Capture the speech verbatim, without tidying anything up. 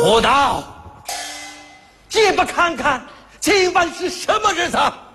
胡道，也不看看今晚是什么日子？